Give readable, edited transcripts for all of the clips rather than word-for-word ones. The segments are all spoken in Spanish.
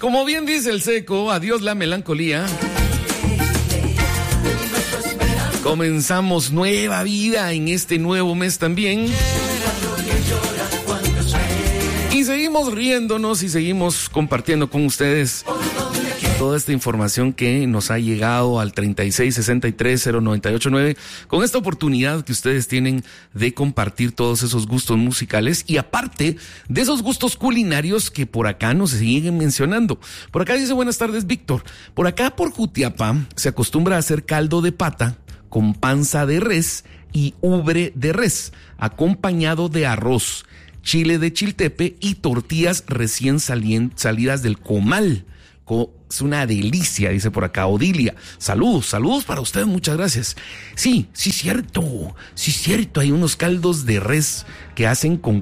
como bien dice el Seco, adiós la melancolía. Comenzamos nueva vida en este nuevo mes también. Y seguimos riéndonos y seguimos compartiendo con ustedes toda esta información que nos ha llegado al 36630989 con esta oportunidad que ustedes tienen de compartir todos esos gustos musicales y aparte de esos gustos culinarios que por acá nos siguen mencionando. Por acá dice: buenas tardes, Víctor. Por acá por Jutiapa se acostumbra a hacer caldo de pata con panza de res y ubre de res, acompañado de arroz, chile de chiltepe y tortillas recién salidas del comal. Es una delicia, dice por acá Odilia. Saludos para ustedes, muchas gracias. Sí, cierto, hay unos caldos de res que hacen con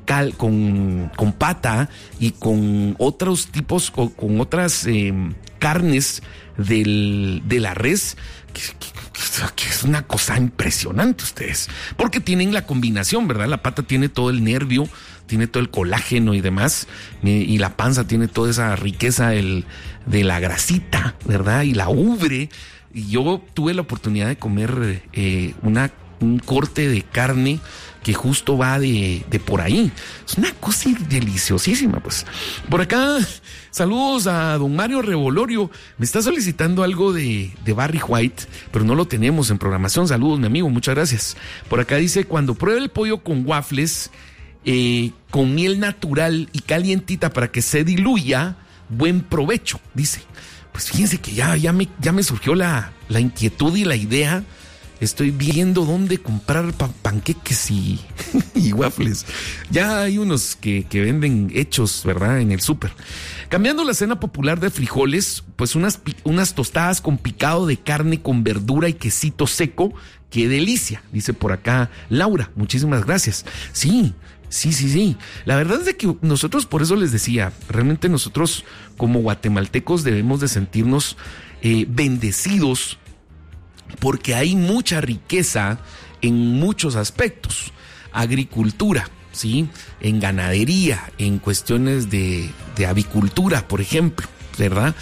pata y con otros tipos, con otras carnes de la res, que es una cosa impresionante ustedes, porque tienen la combinación, ¿verdad? La pata tiene todo el nervio, tiene todo el colágeno y demás, y la panza tiene toda esa riqueza de la grasita, ¿verdad? Y la ubre. Y yo tuve la oportunidad de comer un corte de carne que justo va de por ahí. Es una cosa deliciosísima, pues. Por acá, saludos a don Mario Revolorio. Me está solicitando algo de Barry White, pero no lo tenemos en programación. Saludos, mi amigo, muchas gracias. Por acá dice: cuando pruebe el pollo con waffles, con miel natural y calientita para que se diluya, buen provecho, dice. Pues fíjense que ya me surgió la inquietud y la idea. Estoy viendo dónde comprar panqueques y waffles. Ya hay unos que venden hechos, ¿verdad? En el súper. Cambiando la cena popular de frijoles, pues unas tostadas con picado de carne con verdura y quesito seco. ¡Qué delicia! Dice por acá Laura. Muchísimas gracias. Sí. La verdad es de que nosotros, por eso les decía, realmente nosotros como guatemaltecos debemos de sentirnos bendecidos, porque hay mucha riqueza en muchos aspectos. Agricultura, ¿sí? En ganadería, en cuestiones de avicultura, por ejemplo, ¿verdad?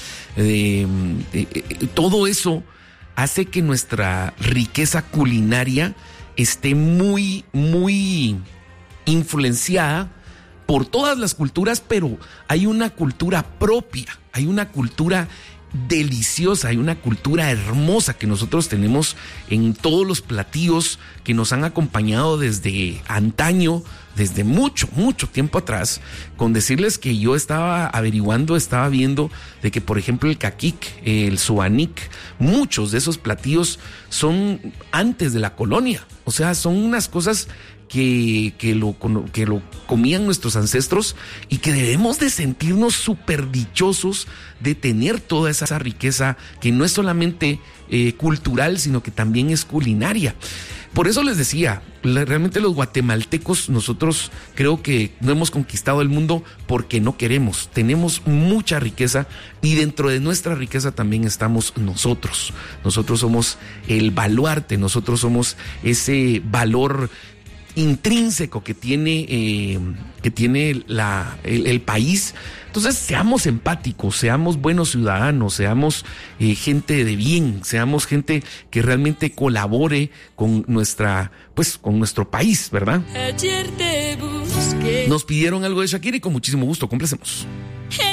Todo eso hace que nuestra riqueza culinaria esté muy, muy influenciada por todas las culturas, pero hay una cultura propia, hay una cultura deliciosa, hay una cultura hermosa que nosotros tenemos en todos los platillos que nos han acompañado desde antaño, desde mucho tiempo atrás. Con decirles que yo estaba viendo de que, por ejemplo, el caquic, el suanic, muchos de esos platillos son antes de la colonia, o sea, son unas cosas que lo comían nuestros ancestros y que debemos de sentirnos súper dichosos de tener toda esa riqueza que no es solamente cultural, sino que también es culinaria. Por eso les decía, realmente los guatemaltecos, nosotros creo que no hemos conquistado el mundo porque no queremos. Tenemos mucha riqueza y dentro de nuestra riqueza también estamos nosotros. Nosotros somos el baluarte, nosotros somos ese valor intrínseco que tiene el país. Entonces seamos empáticos, seamos buenos ciudadanos, seamos gente de bien, seamos gente que realmente colabore con con nuestro país, ¿verdad? Ayer te busqué. Nos pidieron algo de Shakira y con muchísimo gusto complacemos.